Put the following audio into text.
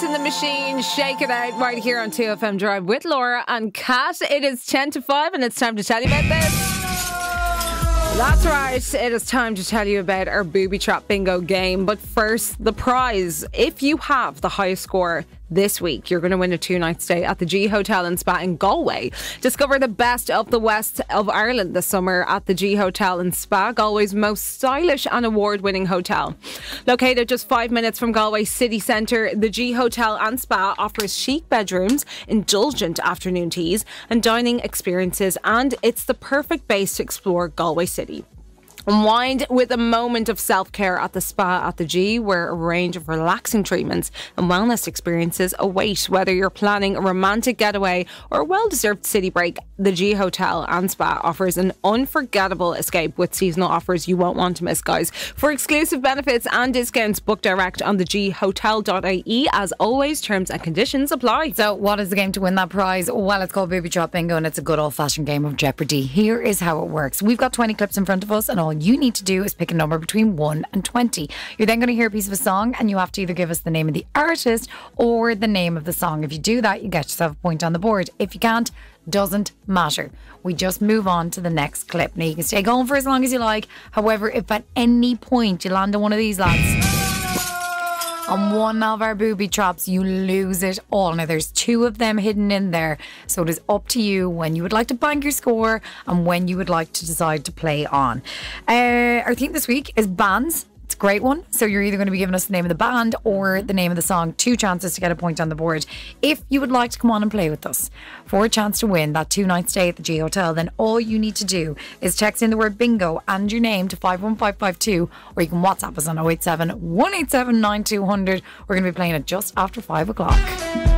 Florence and the Machine, Shake It Out, right here on 2FM Drive with Laura and Kat. It is 10 to 5 and it's time to tell you about this. That's right, it is time to tell you about our Booby Trap Bingo game. But first, the prize. If you have the highest score this week, you're going to win a 2-night stay at the G Hotel and Spa in Galway. Discover the best of the west of Ireland this summer at the G Hotel and Spa, Galway's most stylish and award-winning hotel. Located just 5 minutes from Galway city centre, the G Hotel and Spa offers chic bedrooms, indulgent afternoon teas and dining experiences, and it's the perfect base to explore Galway City. Unwind with a moment of self-care at the Spa at the G, where a range of relaxing treatments and wellness experiences await. Whether you're planning a romantic getaway or a well-deserved city break, the G Hotel and Spa offers an unforgettable escape with seasonal offers you won't want to miss, guys. For exclusive benefits and discounts, book direct on theghotel.ie. As always, terms and conditions apply. So what is the game to win that prize? Well, it's called Booby Trap Bingo and it's a good old-fashioned game of Jeopardy. Here is how it works. We've got 20 clips in front of us and all you need to do is pick a number between 1 and 20. You're then going to hear a piece of a song and you have to either give us the name of the artist or the name of the song. If you do that, you get yourself a point on the board. If you can't, doesn't matter. We just move on to the next clip. Now you can stay going for as long as you like. However, if at any point you land on one of these lads on one of our booby traps, you lose it all. Now there's 2 of them hidden in there, so it is up to you when you would like to bank your score and when you would like to decide to play on. Our theme this week is bands. It's a great one. So you're either going to be giving us the name of the band or the name of the song. 2 chances to get a point on the board. If you would like to come on and play with us for a chance to win that 2-night stay at the G Hotel, then all you need to do is text in the word bingo and your name to 51552, or you can WhatsApp us on 087 187 9200. We're going to be playing it just after 5 o'clock.